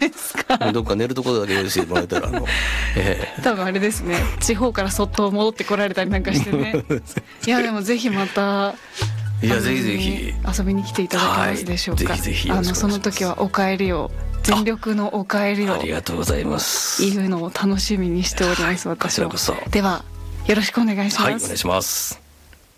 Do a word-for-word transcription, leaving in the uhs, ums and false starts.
ですか。 どっか寝るところだけ用意してもらえたらあの、えー、多分あれですね、地方からそっと戻ってこられたりなんかしてねいやでもぜひまたいやぜひぜひ遊びに来ていただけますでしょうか。 はい、ぜひぜひあのその時はお帰りを全力のお帰りをありがとうございますいうのを楽しみにしております。私もこちらこそではよろしくお願いします。 はい、お願いします。